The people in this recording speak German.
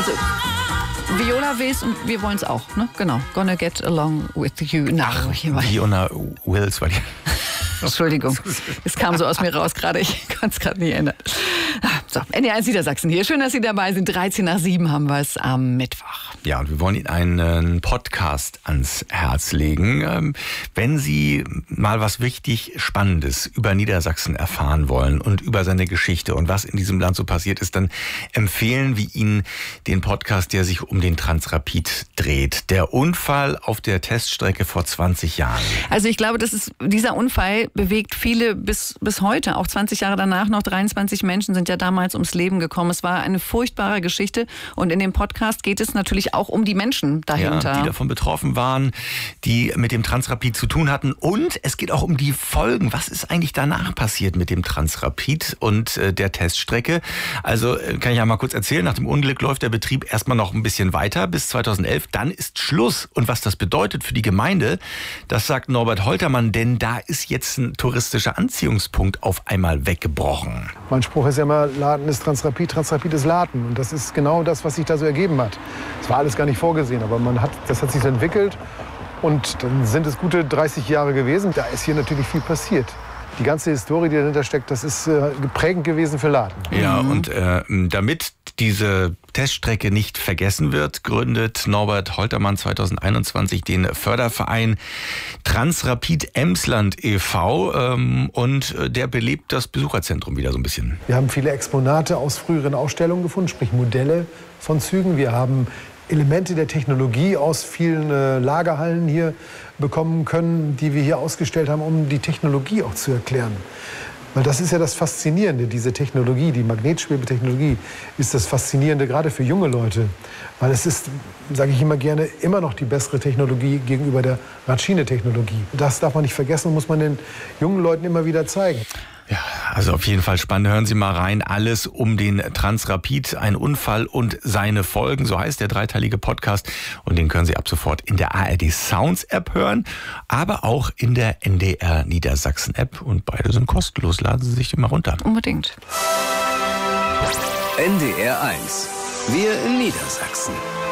Also Viola will's und wir wollen es auch, ne? Genau. Gonna get along with you now. Ach, Fiona Wills war die. Entschuldigung, es kam so aus mir raus gerade, ich konnte es gerade nicht ändern. So, NDR1 Niedersachsen hier. Schön, dass Sie dabei sind. 7:13 haben wir es am Mittwoch. Ja, und wir wollen Ihnen einen Podcast ans Herz legen. Wenn Sie mal was richtig Spannendes über Niedersachsen erfahren wollen und über seine Geschichte und was in diesem Land so passiert ist, dann empfehlen wir Ihnen den Podcast, der sich um den Transrapid dreht. Der Unfall auf der Teststrecke vor 20 Jahren. Also ich glaube, dieser Unfall bewegt viele bis heute. Auch 20 Jahre danach noch 23 Menschen sind ja damals ums Leben gekommen. Es war eine furchtbare Geschichte. Und in dem Podcast geht es natürlich auch um die Menschen dahinter. Ja, die davon betroffen waren, die mit dem Transrapid zu tun hatten. Und es geht auch um die Folgen. Was ist eigentlich danach passiert mit dem Transrapid und der Teststrecke? Also kann ich ja mal kurz erzählen. Nach dem Unglück läuft der Betrieb erstmal noch ein bisschen weiter bis 2011. Dann ist Schluss. Und was das bedeutet für die Gemeinde, das sagt Norbert Holtermann, denn da ist jetzt ein touristischer Anziehungspunkt auf einmal weggebrochen. Mein Spruch ist ja immer, Laden ist Transrapid, Transrapid ist Laden. Und das ist genau das, was sich da so ergeben hat. Es war alles gar nicht vorgesehen, aber das hat sich so entwickelt. Und dann sind es gute 30 Jahre gewesen. Da ist hier natürlich viel passiert. Die ganze Historie, die dahinter steckt, das ist prägend gewesen für Laden. Ja, und damit diese Teststrecke nicht vergessen wird, gründet Norbert Holtermann 2021 den Förderverein Transrapid Emsland e.V. Und der belebt das Besucherzentrum wieder so ein bisschen. Wir haben viele Exponate aus früheren Ausstellungen gefunden, sprich Modelle von Zügen. Wir haben Elemente der Technologie aus vielen Lagerhallen hier bekommen können, die wir hier ausgestellt haben, um die Technologie auch zu erklären. Weil das ist ja das Faszinierende, diese Technologie, die Magnetschwebetechnologie ist das Faszinierende gerade für junge Leute. Weil es ist, sage ich immer gerne, immer noch die bessere Technologie gegenüber der Radschiene-Technologie. Das darf man nicht vergessen und muss man den jungen Leuten immer wieder zeigen. Ja, also auf jeden Fall spannend. Hören Sie mal rein. Alles um den Transrapid, ein Unfall und seine Folgen. So heißt der dreiteilige Podcast. Und den können Sie ab sofort in der ARD Sounds App hören, aber auch in der NDR Niedersachsen App. Und beide sind kostenlos. Laden Sie sich immer runter. Unbedingt. NDR 1. Wir in Niedersachsen.